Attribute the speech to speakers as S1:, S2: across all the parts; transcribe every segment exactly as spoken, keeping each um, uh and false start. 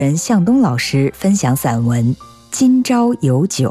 S1: 人向东老师分享散文《今朝有酒》。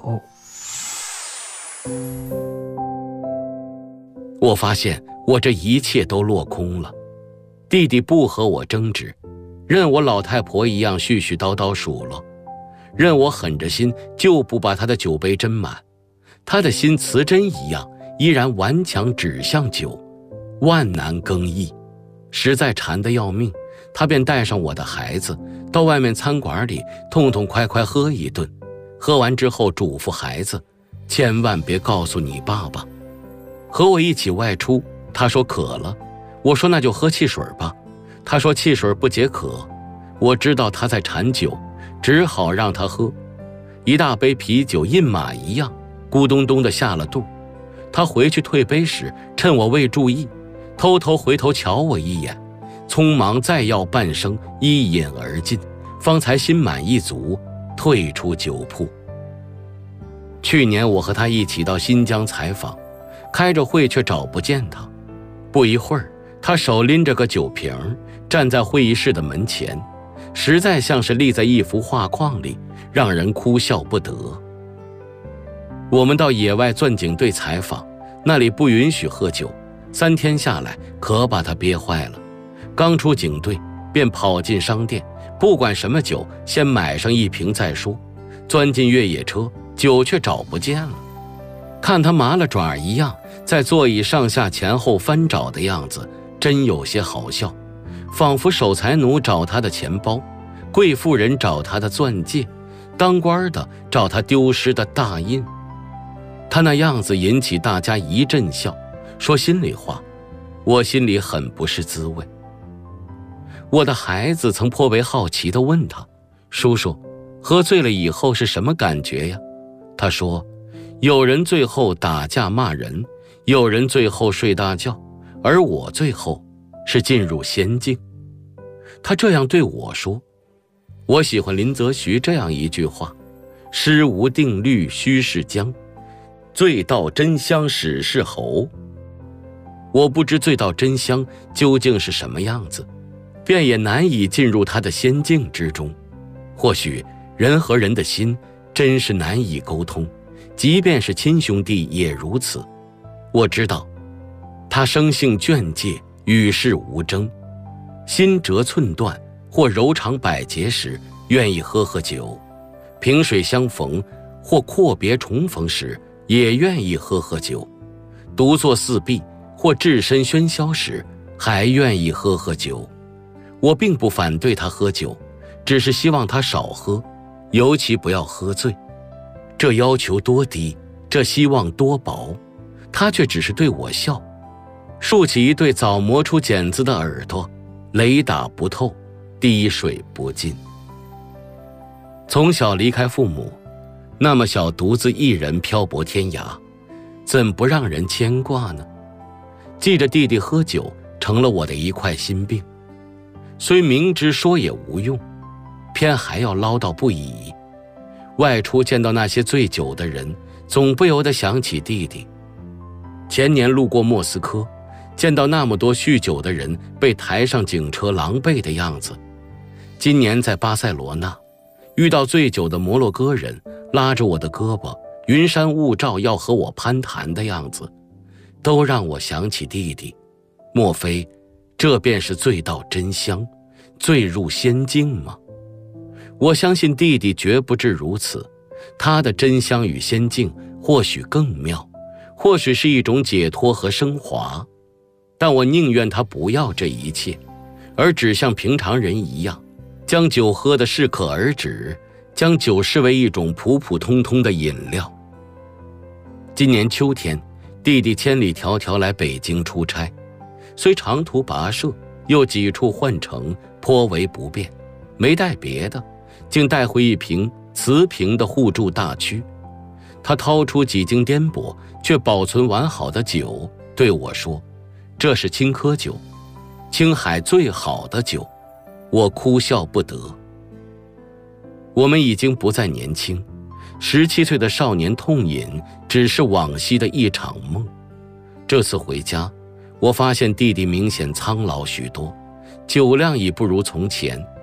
S2: 我发现我这一切都落空了。弟弟不和我争执，任我老太婆一样絮絮叨叨数落，任我狠着心就不把他的酒杯斟满。他的心瓷针一样，依然顽强指向酒，万难更易。实在馋得要命，他便带上我的孩子到外面餐馆里痛痛快快喝一顿，喝完之后嘱咐孩子千万别告诉你爸爸。和我一起外出，他说渴了，我说那就喝汽水吧，他说汽水不解渴。我知道他在馋酒，只好让他喝。一大杯啤酒印马一样咕咚咚地下了肚。他回去退杯时，趁我未注意，偷偷回头瞧我一眼，匆忙再要半升一饮而尽，方才心满意足，退出酒铺。去年我和他一起到新疆采访，开着会却找不见他。不一会儿，他手拎着个酒瓶，站在会议室的门前，实在像是立在一幅画框里，让人哭笑不得。我们到野外钻井队采访，那里不允许喝酒，三天下来可把他憋坏了。刚出警队便跑进商店，不管什么酒，先买上一瓶再说。钻进越野车，酒却找不见了。看他麻了爪一样在座椅上下前后翻找的样子，真有些好笑，仿佛守财奴找他的钱包，贵妇人找他的钻戒，当官的找他丢失的大印。他那样子引起大家一阵笑，说心里话，我心里很不是滋味。我的孩子曾颇为好奇地问他，叔叔，喝醉了以后是什么感觉呀？他说，有人最后打架骂人，有人最后睡大觉，而我最后是进入仙境。他这样对我说。我喜欢林则徐这样一句话，诗无定律须是江，醉到真香始是猴。我不知醉到真香究竟是什么样子，便也难以进入他的仙境之中。或许人和人的心真是难以沟通，即便是亲兄弟也如此。我知道他生性倦戒，与世无争，心折寸断或柔肠百结时愿意喝喝酒，萍水相逢或阔别重逢时也愿意喝喝酒，独坐四壁或置身喧嚣时还愿意喝喝酒。我并不反对他喝酒，只是希望他少喝，尤其不要喝醉。这要求多低，这希望多薄，他却只是对我笑，竖起一对早磨出茧子的耳朵，雷打不透，滴水不进。从小离开父母，那么小独自一人漂泊天涯，怎不让人牵挂呢？记着弟弟喝酒成了我的一块心病，虽明知说也无用，偏还要唠叨不已。外出见到那些醉酒的人，总不由得想起弟弟。前年路过莫斯科，见到那么多酗酒的人被抬上警车狼狈的样子。今年在巴塞罗那，遇到醉酒的摩洛哥人拉着我的胳膊，云山雾罩要和我攀谈的样子，都让我想起弟弟。莫非这便是醉到真香，醉入仙境吗？我相信弟弟绝不至如此，他的真香与仙境或许更妙，或许是一种解脱和升华。但我宁愿他不要这一切，而只像平常人一样，将酒喝得适可而止，将酒视为一种普普通通的饮料。今年秋天，弟弟千里迢迢来北京出差，虽长途跋涉，又几处换乘，颇为不便，没带别的，竟带回一瓶瓷瓶的互助大曲。他掏出几经颠簸却保存完好的酒，对我说，这是青稞酒，青海最好的酒。我哭笑不得。我们已经不再年轻，十七岁的少年痛饮只是往昔的一场梦。这次回家，我发现弟弟明显苍老许多，酒量已不如从前。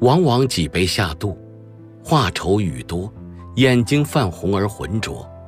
S2: 往往几杯下肚，话稠语多，眼睛泛红而浑浊。